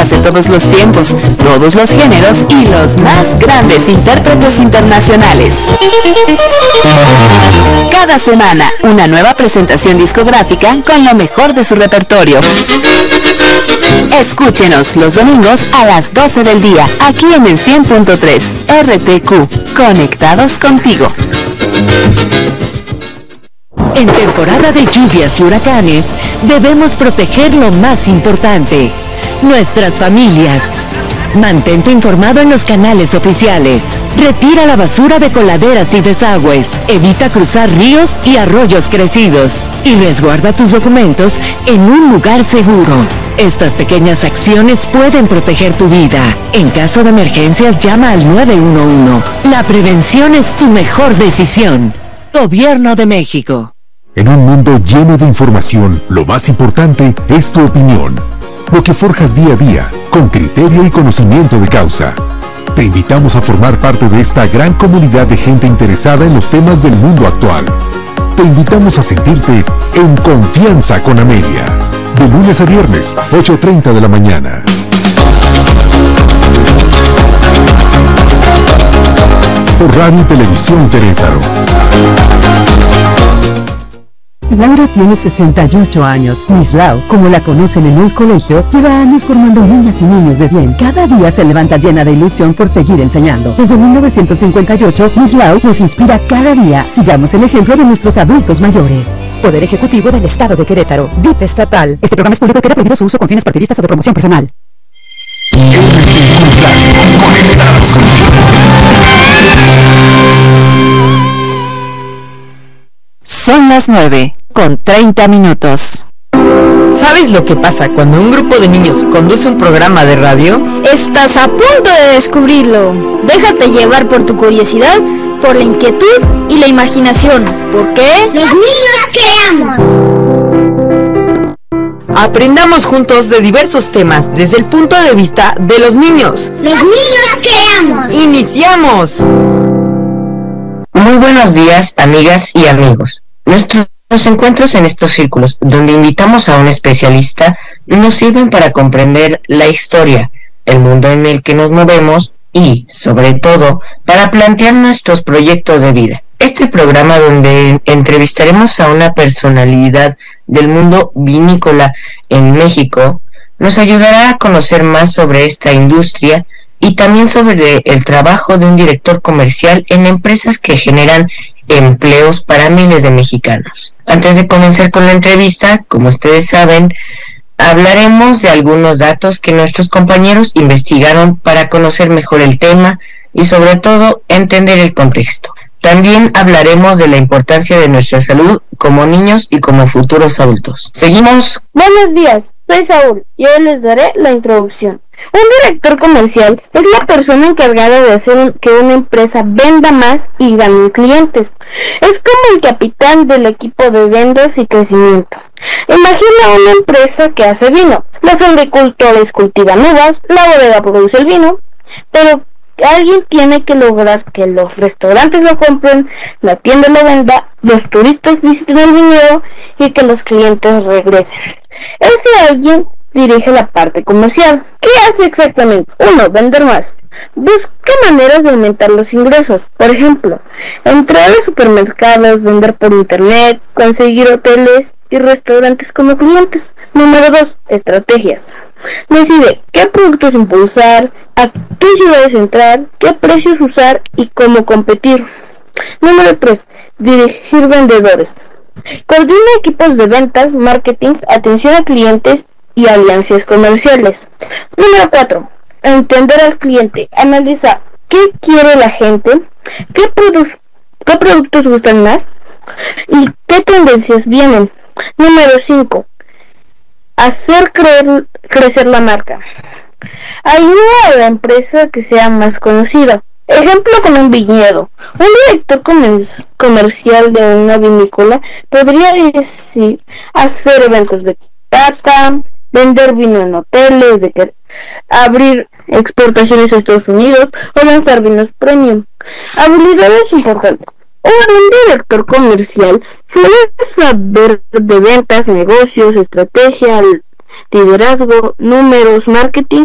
artistas de todos los tiempos, todos los géneros y los más grandes intérpretes internacionales. Cada semana, una nueva presentación discográfica con lo mejor de su repertorio. Escúchenos los domingos a las 12 del día, aquí en el 100.3 RTQ, conectados contigo. En temporada de lluvias y huracanes, debemos proteger lo más importante, nuestras familias. Mantente informado en los canales oficiales. Retira la basura de coladeras y desagües. Evita cruzar ríos y arroyos crecidos. Y resguarda tus documentos en un lugar seguro. Estas pequeñas acciones pueden proteger tu vida. En caso de emergencias, llama al 911. La prevención es tu mejor decisión. Gobierno de México. En un mundo lleno de información, lo más importante es tu opinión. Lo que forjas día a día, con criterio y conocimiento de causa. Te invitamos a formar parte de esta gran comunidad de gente interesada en los temas del mundo actual. Te invitamos a sentirte en confianza con Amelia. De lunes a viernes, 8:30 de la mañana. Por Radio y Televisión Querétaro. Laura tiene 68 años. Miss Lau, como la conocen en el colegio, lleva años formando niñas y niños de bien. Cada día se levanta llena de ilusión por seguir enseñando. Desde 1958, Miss Lau nos inspira cada día. Sigamos el ejemplo de nuestros adultos mayores. Poder Ejecutivo del Estado de Querétaro. DIF estatal. Este programa es público y queda prohibido su uso con fines partidistas o de promoción personal. Son las 9:30. ¿Sabes lo que pasa cuando un grupo de niños conduce un programa de radio? Estás a punto de descubrirlo. Déjate llevar por tu curiosidad, por la inquietud y la imaginación. ¿Por qué? ¡Los niños creamos! Aprendamos juntos de diversos temas desde el punto de vista de los niños. ¡Los niños creamos! ¡Iniciamos! Muy buenos días, amigas y amigos. Nuestros encuentros en estos círculos, donde invitamos a un especialista, nos sirven para comprender la historia, el mundo en el que nos movemos y, sobre todo, para plantear nuestros proyectos de vida. Este programa, donde entrevistaremos a una personalidad del mundo vinícola en México, nos ayudará a conocer más sobre esta industria y también sobre el trabajo de un director comercial en empresas que generan empleos para miles de mexicanos. Antes de comenzar con la entrevista, como ustedes saben, hablaremos de algunos datos que nuestros compañeros investigaron para conocer mejor el tema y sobre todo entender el contexto. También hablaremos de la importancia de nuestra salud como niños y como futuros adultos. ¿Seguimos? Buenos días, soy Saúl y hoy les daré la introducción. Un director comercial es la persona encargada de hacer que una empresa venda más y gane clientes. Es como el capitán del equipo de ventas y crecimiento. Imagina una empresa que hace vino. Los agricultores cultivan uvas, la bodega produce el vino, pero alguien tiene que lograr que los restaurantes lo compren, la tienda lo venda, los turistas visiten el viñedo y que los clientes regresen. Ese alguien dirige la parte comercial. ¿Qué hace exactamente? 1. Vender más. Busca maneras de aumentar los ingresos. Por ejemplo, entrar a supermercados, vender por internet, conseguir hoteles y restaurantes como clientes. Número 2. Estrategias. Decide qué productos impulsar, a qué ciudades entrar, qué precios usar y cómo competir. Número 3. Dirigir vendedores. Coordina equipos de ventas, marketing, atención a clientes y alianzas comerciales. Número 4. Entender al cliente. Analiza qué quiere la gente, qué productos gustan más y qué tendencias vienen. Número 5. Hacer crecer la marca. Ayuda a la empresa que sea más conocida. Ejemplo con un viñedo. Un director comercial de una vinícola podría decir hacer eventos de cata, vender vino en hoteles, abrir exportaciones a Estados Unidos o lanzar vinos premium. Habilidades importantes. Un director comercial suele saber de ventas, negocios, estrategia, liderazgo, números, marketing